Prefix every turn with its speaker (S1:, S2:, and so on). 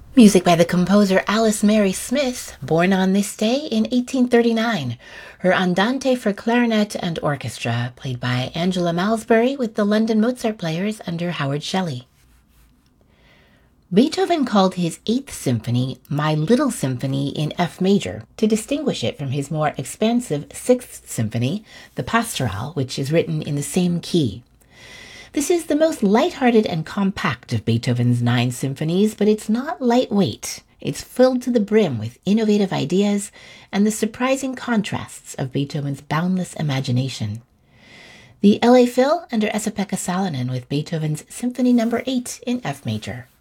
S1: Music by the composer Alice Mary Smith, born on this day in 1839. Her Andante for clarinet and orchestra, played by Angela Malmesbury with the London Mozart Players under Howard Shelley. Beethoven called his Eighth Symphony My Little Symphony in F major to distinguish it from his more expansive Sixth Symphony, the Pastoral, which is written in the same key. This is the most light-hearted and compact of Beethoven's 9 symphonies, but it's not lightweight. It's filled to the brim with innovative ideas and the surprising contrasts of Beethoven's boundless imagination. The LA Phil under Esa-Pekka Salonen with Beethoven's Symphony No. 8 in F major.